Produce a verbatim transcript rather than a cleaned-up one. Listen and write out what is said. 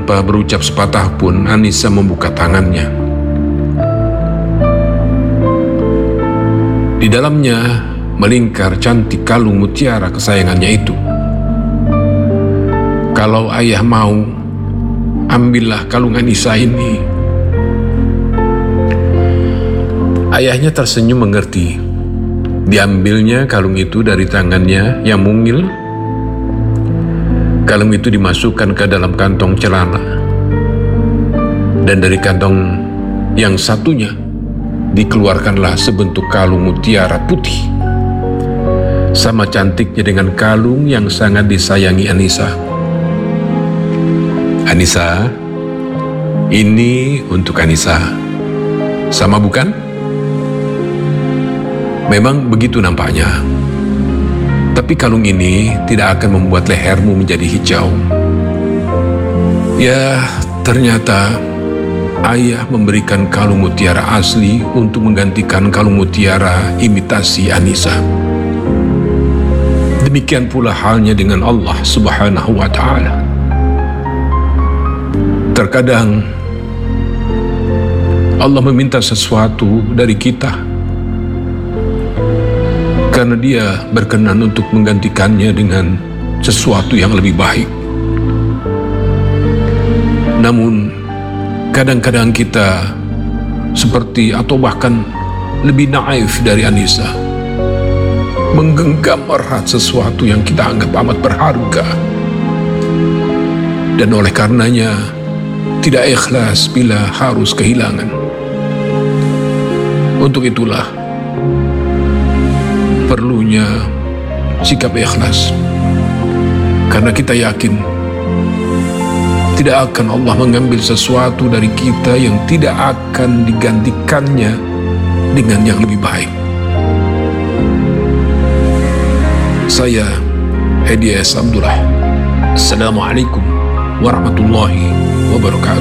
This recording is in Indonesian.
Tanpa berucap sepatah pun, Anissa membuka tangannya. Di dalamnya melingkar cantik kalung mutiara kesayangannya itu. Kalau ayah mau, ambillah kalung Anissa ini. Ayahnya tersenyum mengerti. Diambilnya kalung itu dari tangannya yang mungil. Kalung itu dimasukkan ke dalam kantong celana, dan dari kantong yang satunya dikeluarkanlah sebentuk kalung mutiara putih, sama cantiknya dengan kalung yang sangat disayangi Anissa. Anissa, ini untuk Anissa. Sama bukan? Memang begitu nampaknya. Tapi kalung ini tidak akan membuat lehermu menjadi hijau. Ya, ternyata ayah memberikan kalung mutiara asli untuk menggantikan kalung mutiara imitasi Anissa. Demikian pula halnya dengan Allah Subhanahu wa Ta'ala. Terkadang Allah meminta sesuatu dari kita karena Dia berkenan untuk menggantikannya dengan sesuatu yang lebih baik. Namun, kadang-kadang kita seperti atau bahkan lebih naif dari Anissa, menggenggam erat sesuatu yang kita anggap amat berharga, dan oleh karenanya tidak ikhlas bila harus kehilangan. Untuk itulah perlunya sikap ikhlas, karena kita yakin tidak akan Allah mengambil sesuatu dari kita yang tidak akan digantikannya dengan yang lebih baik. Saya Hedi S. Abdullah. Assalamualaikum warahmatullahi wabarakatuh.